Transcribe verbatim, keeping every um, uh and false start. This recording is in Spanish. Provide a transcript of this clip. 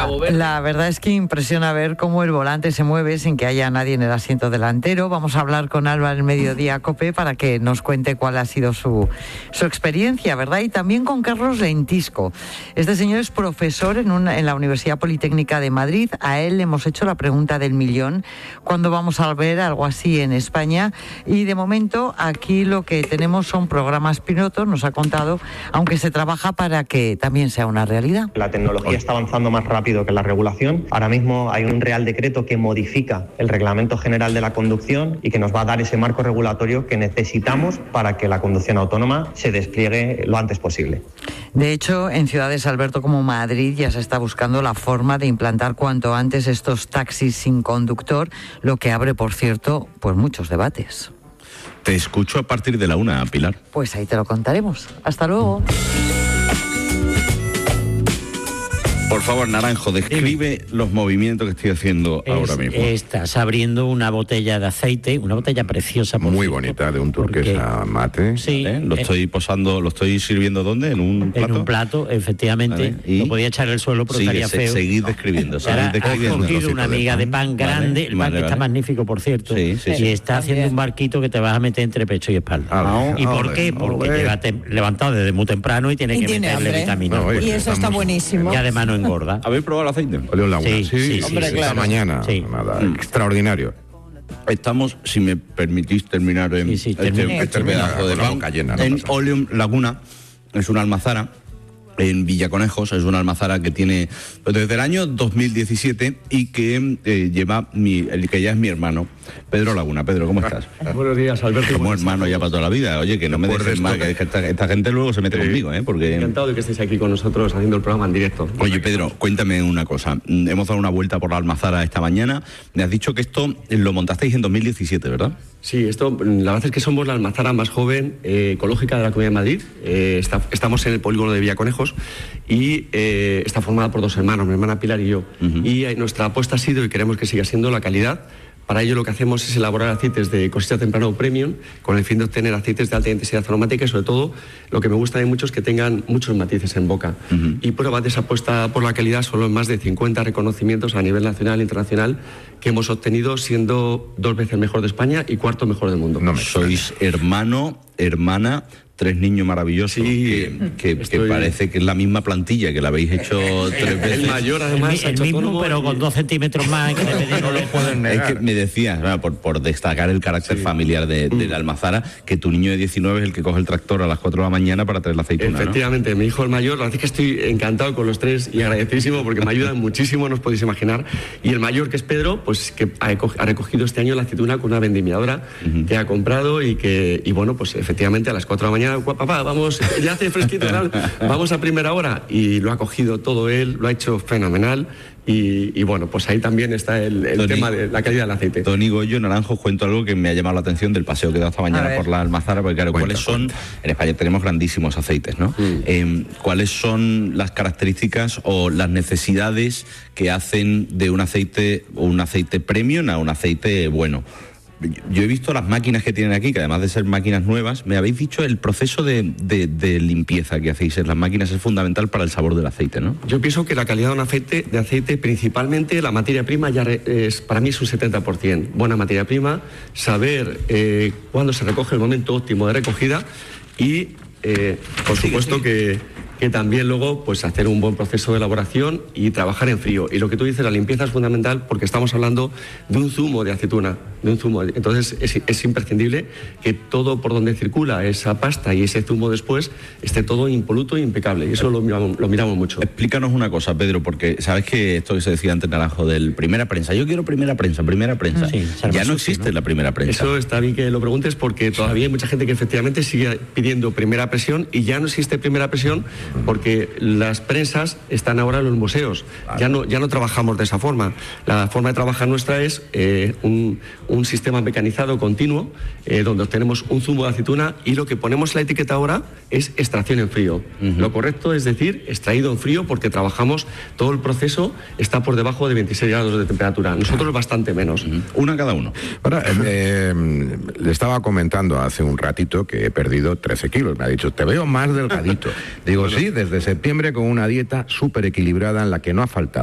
Cabo Verde. La verdad es que impresiona ver cómo el volante se mueve sin que haya nadie en el asiento delantero. Vamos a hablar con Alba en Mediodía COPE para que nos cuente cuál ha sido su, su experiencia, ¿verdad? Y también con Carlos Lentisco. Este señor es profesor en, una, en la Universidad Politécnica de Madrid. A él le hemos hecho la pregunta del millón. ¿Cuándo vamos a ver algo así en España? Y de momento aquí lo que tenemos son programas pilotos, nos ha contado, aunque se trabaja para que también sea una realidad. La tecnología está avanzando más rápido que la regulación. Ahora mismo hay un Real Decreto que modifica el Reglamento General de la Conducción y que nos va a dar ese marco regulatorio que necesitamos para que la conducción autónoma se despliegue lo antes posible. De hecho, en ciudades, Alberto, como Madrid, ya se está buscando la forma de implantar cuanto antes estos taxis sin conductor, lo que abre, por cierto, pues muchos debates. Te escucho a partir de la una, Pilar. Pues ahí te lo contaremos. Hasta luego. Por favor, Naranjo, describe sí. los movimientos que estoy haciendo es, ahora mismo. Estás abriendo una botella de aceite, una botella preciosa. Por Muy cierto, bonita, de un turquesa porque... mate. Sí. ¿Vale? Lo eh, estoy posando, lo estoy sirviendo ¿dónde? ¿En un plato? En un plato, efectivamente. ¿Vale? ¿Y? Lo podía echar al suelo, pero Sigue, estaría feo. Seguid describiendo. Seguid Ahora, describiendo. has cogido una miga de pan, de pan grande, vale, el pan vale, que vale. está magnífico, por cierto, sí, sí, y sí. está haciendo También. un barquito que te vas a meter entre pecho y espalda. Ah, ¿Y por qué? Porque lleva levantado desde muy temprano y tiene que meterle vitamina. Y eso está buenísimo. Y además no engorda. ¿Habéis probado el aceite? Oleón Laguna. Sí, sí, sí, sí, hombre, sí, claro. Esta mañana. Sí. Nada, mm. extraordinario. Estamos, si me permitís terminar en sí, sí, este, termine, este pedazo de pan, llena, no en Oleón Laguna, es una almazara en Villaconejos, es una almazara que tiene desde el año dos mil diecisiete y que eh, lleva mi, el que ya es mi hermano, Pedro Laguna. Pedro, ¿cómo estás? Buenos días, Alberto. Como hermano ya para toda la vida. Oye, que no me dejes mal, que esta, esta gente luego se mete sí. conmigo, ¿eh? Porque... Encantado de que estéis aquí con nosotros haciendo el programa en directo. Oye, Pedro, cuéntame una cosa. Hemos dado una vuelta por la almazara esta mañana. Me has dicho que esto lo montasteis en dos mil diecisiete, ¿verdad? Sí, esto, la verdad es que somos la almazara más joven eh, ecológica de la Comunidad de Madrid. Eh, está, estamos en el polígono de Villaconejos y eh, está formada por dos hermanos, mi hermana Pilar y yo. Uh-huh. Y eh, nuestra apuesta ha sido, y queremos que siga siendo, la calidad. Para ello lo que hacemos es elaborar aceites de cosecha temprana o premium con el fin de obtener aceites de alta intensidad aromática y sobre todo lo que me gusta de mucho es que tengan muchos matices en boca. Uh-huh. Y prueba de esa apuesta por la calidad son los más de cincuenta reconocimientos a nivel nacional e internacional que hemos obtenido siendo dos veces mejor de España y cuarto mejor del mundo. No me Sois hermano, hermana, tres niños maravillosos sí, que, que, estoy... que parece que es la misma plantilla, que la habéis hecho tres veces. El mayor además el, el mismo, pero y... con dos centímetros más que le no lo pueden negar. Es que me decías, bueno, por, por destacar el carácter sí. familiar de, de la almazara, que tu niño de diecinueve es el que coge el tractor a las cuatro de la mañana para traer la aceituna. Efectivamente, ¿no? Mi hijo el mayor, la verdad es que estoy encantado con los tres y agradecidísimo porque me ayudan muchísimo, no os podéis imaginar. Y el mayor, que es Pedro, pues que ha recogido este año la aceituna con una vendimiadora uh-huh. que ha comprado y que, y bueno, pues efectivamente a las cuatro de la mañana, papá, vamos, ya hace fresquito, vamos a primera hora, y lo ha cogido todo él, lo ha hecho fenomenal. Y, y bueno, pues ahí también está el, el Tony, tema de la calidad del aceite. Tony Goyo, Naranjo, cuento algo que me ha llamado la atención del paseo que he dado esta mañana por la almazara, porque claro, cuenta, ¿cuáles son? Cuenta. En España tenemos grandísimos aceites, ¿no? Mm. Eh, ¿Cuáles son las características o las necesidades que hacen de un aceite, un aceite premium a un aceite bueno? Yo he visto las máquinas que tienen aquí, que además de ser máquinas nuevas, me habéis dicho el proceso de, de, de limpieza que hacéis en las máquinas es fundamental para el sabor del aceite, ¿no? Yo pienso que la calidad de un aceite, de aceite principalmente la materia prima, ya es, para mí es un setenta por ciento. Buena materia prima, saber eh, cuándo se recoge el momento óptimo de recogida y, eh, por sí, supuesto, sí. que... que también luego pues hacer un buen proceso de elaboración y trabajar en frío. Y lo que tú dices, la limpieza es fundamental porque estamos hablando de un zumo de aceituna, de un zumo. Entonces es, es imprescindible que todo por donde circula esa pasta y ese zumo después esté todo impoluto e impecable. Y eso lo miramos, lo miramos mucho. Explícanos una cosa, Pedro, porque sabes que esto que se decía antes, Naranjo, del primera prensa. Yo quiero primera prensa, primera prensa. Sí, ya no existe, ¿no?, la primera prensa. Eso está bien que lo preguntes porque todavía hay mucha gente que efectivamente sigue pidiendo primera presión y ya no existe primera presión porque las prensas están ahora en los museos. Vale. Ya no, ya no trabajamos de esa forma. La forma de trabajar nuestra es eh, un, un sistema mecanizado continuo eh, donde obtenemos un zumo de aceituna y lo que ponemos en la etiqueta ahora es extracción en frío. Uh-huh. Lo correcto es decir extraído en frío porque trabajamos, todo el proceso está por debajo de veintiséis grados de temperatura. Nosotros bastante menos. Uh-huh. Una cada uno. Ahora, eh, eh, le estaba comentando hace un ratito que he perdido trece kilos. Me ha dicho, te veo más delgadito. Digo, bueno, sí, desde septiembre con una dieta súper equilibrada en la que no ha faltado